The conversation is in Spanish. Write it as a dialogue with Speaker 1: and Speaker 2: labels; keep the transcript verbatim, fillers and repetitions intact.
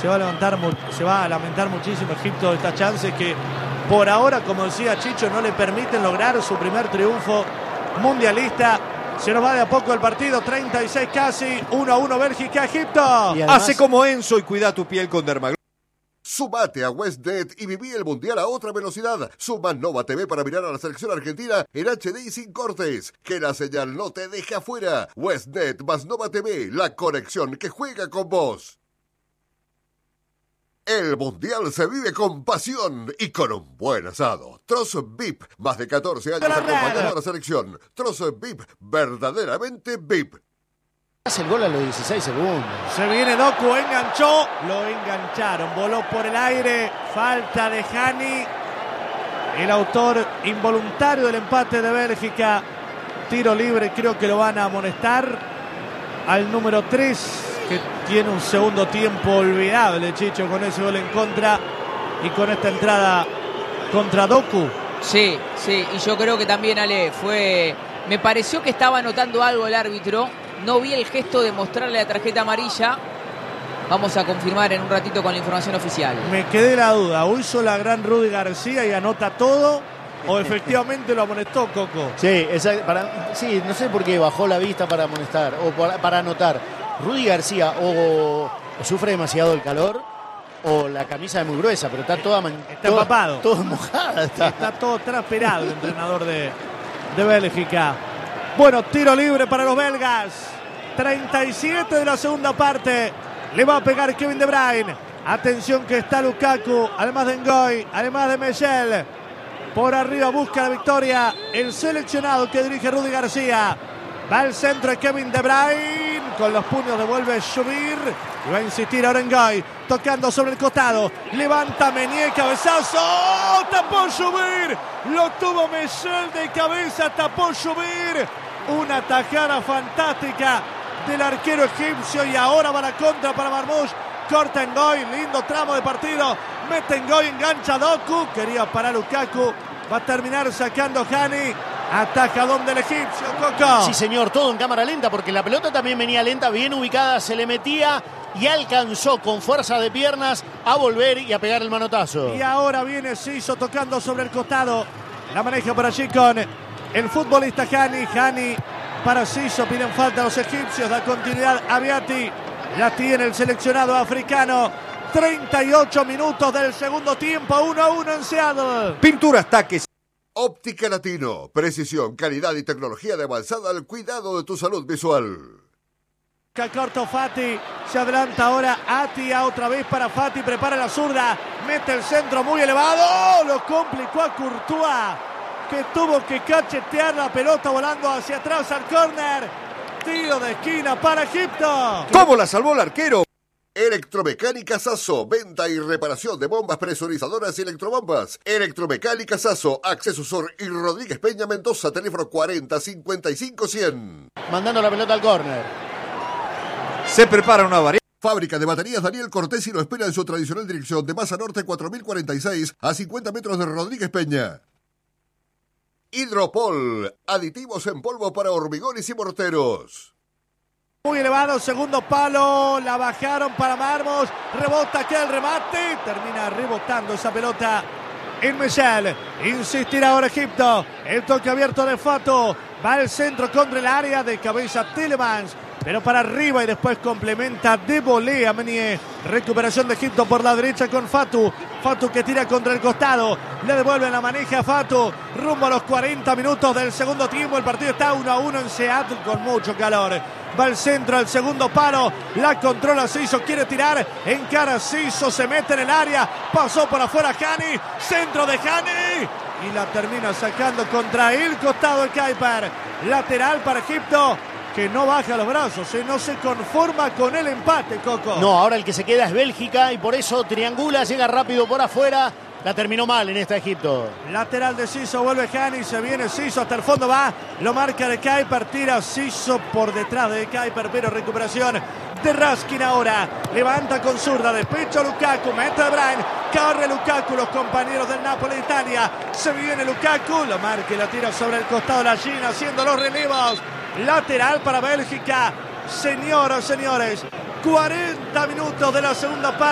Speaker 1: se va a levantar, se va a lamentar muchísimo Egipto de estas chances que por ahora, como decía Chicho, no le permiten lograr su primer triunfo mundialista. Se nos va de a poco el partido, treinta y seis casi, uno a uno Bélgica-Egipto.
Speaker 2: Además, hace como Enzo y cuida tu piel con Dermagloss.
Speaker 3: Sumate a WestNet y viví el Mundial a otra velocidad. Suma Nova T V para mirar a la selección argentina en H D y sin cortes. Que la señal no te deje afuera. WestNet más Nova T V, la conexión que juega con vos. El Mundial se vive con pasión y con un buen asado. Trozo V I P, más de catorce años acompañando a la selección. Trozo V I P, verdaderamente V I P.
Speaker 4: Hace el gol a los dieciséis segundos.
Speaker 1: Se viene Doku, enganchó, lo engancharon, voló por el aire, falta de Hani, el autor involuntario del empate de Bélgica, tiro libre, creo que lo van a amonestar al número tres, que tiene un segundo tiempo olvidable, Chicho, con ese gol en contra y con esta entrada contra Doku.
Speaker 5: Sí, sí, y yo creo que también, Ale, fue, me pareció que estaba anotando algo el árbitro. No vi el gesto de mostrarle la tarjeta amarilla. Vamos a confirmar en un ratito con la información oficial.
Speaker 1: Me quedé la duda. ¿O hizo la gran Rudy García y anota todo? ¿O efectivamente lo amonestó Coco?
Speaker 4: Sí, esa, para, sí, no sé por qué bajó la vista para amonestar o para, para anotar. Rudy García o, o sufre demasiado el calor o la camisa es muy gruesa, pero está toda man,
Speaker 1: está
Speaker 4: toda,
Speaker 1: empapado.
Speaker 4: Todo mojada. Está,
Speaker 1: está todo transpirado el entrenador de, de Bélgica. Bueno, tiro libre para los belgas. treinta y siete de la segunda parte. Le va a pegar Kevin De Bruyne. Atención que está Lukaku, además de Ngoy, además de Michel. Por arriba busca la victoria el seleccionado que dirige Rudy García. Va al centro de Kevin De Bruyne. Con los puños devuelve Shubir. Y va a insistir ahora Ngoy. Tocando sobre el costado. Levanta Meunier, cabezazo. ¡Oh! Tapó Shubir. Lo tuvo Michel de cabeza. Tapó Shubir. Una tajada fantástica del arquero egipcio. Y ahora va la contra para Marmoush. Corta Ngoy. Lindo tramo de partido. Mete Ngoy. Engancha Doku. Quería parar Lukaku. Va a terminar sacando Hani. Atajadón del egipcio, Coco.
Speaker 4: Sí, señor, todo en cámara lenta porque la pelota también venía lenta, bien ubicada, se le metía y alcanzó con fuerza de piernas a volver y a pegar el manotazo.
Speaker 1: Y ahora viene Siso tocando sobre el costado. La maneja por allí con el futbolista Hani. Hani para Siso, piden falta a los egipcios, da continuidad a Biati. La tiene el seleccionado africano. treinta y ocho minutos del segundo tiempo, uno a uno en Seattle.
Speaker 2: Pinturas Taques.
Speaker 3: Óptica Latino, precisión, calidad y tecnología de avanzada al cuidado de tu salud visual.
Speaker 1: Corto Fati, se adelanta ahora Atia otra vez para Fati, prepara la zurda, mete el centro muy elevado, lo complicó a Courtois, que tuvo que cachetear la pelota volando hacia atrás al córner. Tiro de esquina para Egipto.
Speaker 2: ¿Cómo la salvó el arquero?
Speaker 3: Electromecánica Sasso, venta y reparación de bombas presurizadoras y electrobombas. Electromecánica Sasso, Acceso Sur y Rodríguez Peña Mendoza, teléfono cuarenta cincuenta y cinco cien.
Speaker 4: Mandando la pelota al córner.
Speaker 2: Se prepara una variante.
Speaker 3: Fábrica de baterías Daniel Cortesi lo espera en su tradicional dirección de Maza Norte cuatro mil cuarenta y seis a cincuenta metros de Rodríguez Peña. Hidropol, aditivos en polvo para hormigones y morteros.
Speaker 1: Muy elevado, segundo palo, la bajaron para Marmoush, rebota aquel remate, termina rebotando esa pelota en Michel. Insistirá ahora Egipto, el toque abierto de Fato, va al centro contra el área, de cabeza Tielemans, pero para arriba y después complementa de volea a Meunier. Recuperación de Egipto por la derecha con Fatu. Fatu que tira contra el costado. Le devuelven la maneja a Fatu. Rumbo a los cuarenta minutos del segundo tiempo. El partido está uno a uno en Seattle con mucho calor. Va al centro, al segundo palo. La controla Siso, quiere tirar. Encara Siso, se mete en el área. Pasó por afuera Hani. Centro de Hani. Y la termina sacando contra el costado el Kuiper. Lateral para Egipto, que no baja los brazos, ¿eh? No se conforma con el empate, Coco.
Speaker 4: No, ahora el que se queda es Bélgica y por eso triangula, llega rápido por afuera. La terminó mal en esta Egipto.
Speaker 1: Lateral de Siso, vuelve Hani, se viene Siso, hasta el fondo va. Lo marca de Kuiper, tira Siso por detrás de Kuiper, pero recuperación de Raskin ahora. Levanta con zurda, de pecho Lukaku, mete de Bruyne. Corre Lukaku, los compañeros del Napoli de Italia. Se viene Lukaku, lo marca y la tira sobre el costado de la China, haciendo los relevos. Lateral para Bélgica. Señoras, señores, cuarenta minutos de la segunda parte.